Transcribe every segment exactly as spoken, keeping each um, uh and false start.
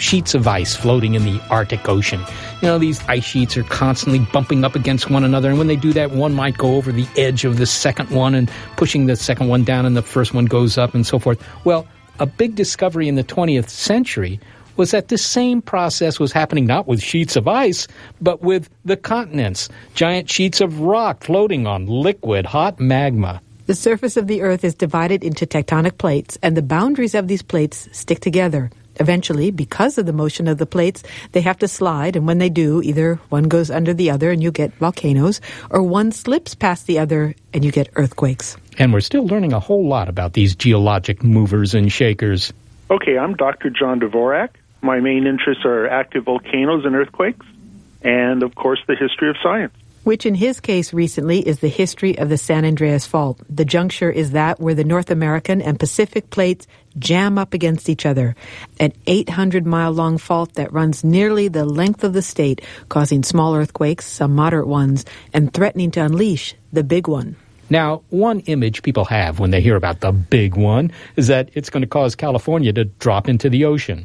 sheets of ice floating in the Arctic Ocean. You know, these ice sheets are constantly bumping up against one another, and when they do that, one might go over the edge of the second one and pushing the second one down, and the first one goes up and so forth. Well, a big discovery in the twentieth century was that this same process was happening not with sheets of ice, but with the continents, giant sheets of rock floating on liquid, hot magma. The surface of the Earth is divided into tectonic plates, and the boundaries of these plates stick together. Eventually, because of the motion of the plates, they have to slide, and when they do, either one goes under the other and you get volcanoes, or one slips past the other and you get earthquakes. And we're still learning a whole lot about these geologic movers and shakers. Okay, I'm Doctor John Dvorak. My main interests are active volcanoes and earthquakes, and, of course, the history of science. Which in his case recently is the history of the San Andreas Fault. The juncture is that where the North American and Pacific plates jam up against each other. An eight hundred mile long fault that runs nearly the length of the state, causing small earthquakes, some moderate ones, and threatening to unleash the big one. Now, one image people have when they hear about the big one is that it's going to cause California to drop into the ocean.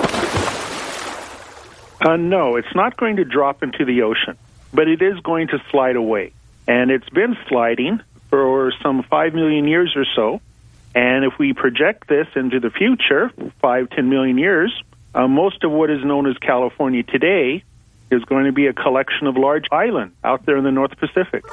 Uh, no, it's not going to drop into the ocean, but it is going to slide away. And it's been sliding for some five million years or so. And if we project this into the future, five, ten million years, uh, most of what is known as California today is going to be a collection of large islands out there in the North Pacific.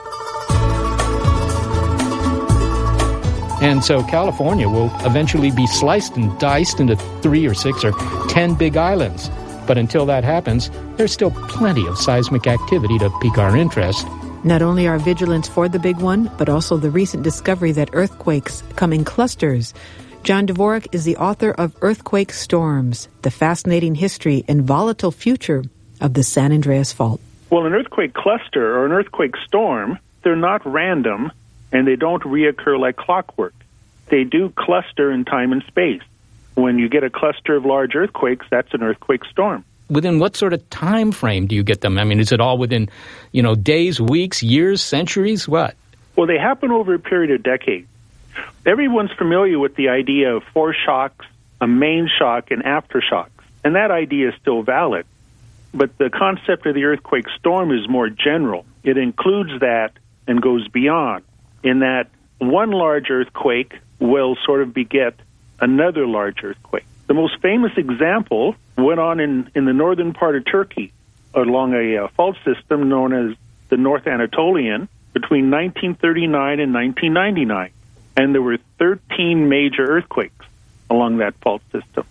And so California will eventually be sliced and diced into three or six or ten big islands. But until that happens, there's still plenty of seismic activity to pique our interest. Not only our vigilance for the big one, but also the recent discovery that earthquakes come in clusters. John Dvorak is the author of Earthquake Storms, the fascinating history and volatile future of the San Andreas Fault. Well, an earthquake cluster or an earthquake storm, they're not random, and they don't reoccur like clockwork. They do cluster in time and space. When you get a cluster of large earthquakes, that's an earthquake storm. Within what sort of time frame do you get them? I mean, is it all within, you know, days, weeks, years, centuries, what? Well, they happen over a period of decades. Everyone's familiar with the idea of foreshocks, a main shock, and aftershocks, and that idea is still valid. But the concept of the earthquake storm is more general. It includes that and goes beyond, in that one large earthquake will sort of beget another large earthquake. The most famous example went on in, in the northern part of Turkey along a uh, fault system known as the North Anatolian between nineteen thirty-nine and nineteen ninety-nine. And there were thirteen major earthquakes along that fault system.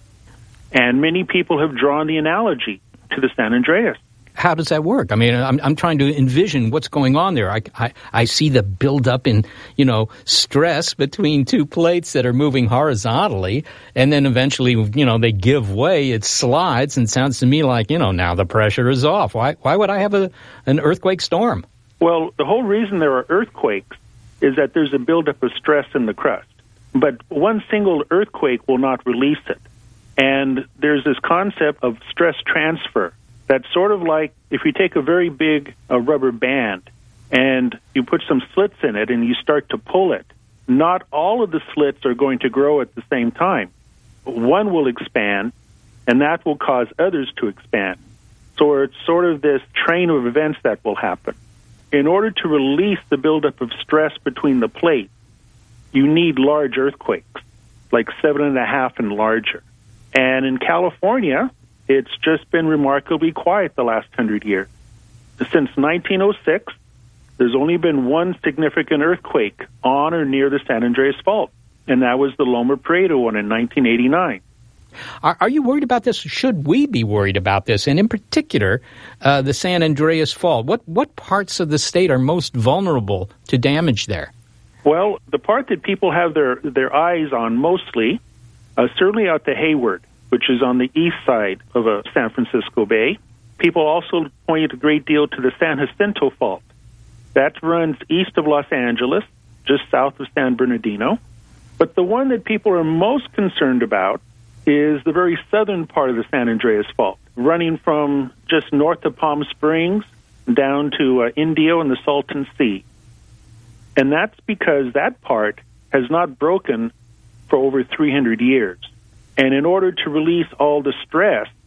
And many people have drawn the analogy to the San Andreas. How does that work? I mean, I'm I'm trying to envision what's going on there. I, I, I see the buildup in, you know, stress between two plates that are moving horizontally, and then eventually, you know, they give way, it slides, and sounds to me like, you know, now the pressure is off. Why why would I have a an earthquake storm? Well, the whole reason there are earthquakes is that there's a buildup of stress in the crust. But one single earthquake will not release it. And there's this concept of stress transfer. That's sort of like if you take a very big uh, rubber band and you put some slits in it and you start to pull it, not all of the slits are going to grow at the same time. One will expand, and that will cause others to expand. So it's sort of this train of events that will happen. In order to release the buildup of stress between the plates, you need large earthquakes, like seven and a half and larger. And in California, it's just been remarkably quiet the last hundred years. Since nineteen oh six, there's only been one significant earthquake on or near the San Andreas Fault, and that was the Loma Prieta one in nineteen eighty-nine. Are, are you worried about this? Should we be worried about this? And in particular, uh, the San Andreas Fault. What, what parts of the state are most vulnerable to damage there? Well, the part that people have their, their eyes on mostly, uh, certainly out to Hayward, which is on the east side of uh, San Francisco Bay. People also point a great deal to the San Jacinto Fault. That runs east of Los Angeles, just south of San Bernardino. But the one that people are most concerned about is the very southern part of the San Andreas Fault, running from just north of Palm Springs down to uh, Indio and the Salton Sea. And that's because that part has not broken for over three hundred years. And in order to release all the stress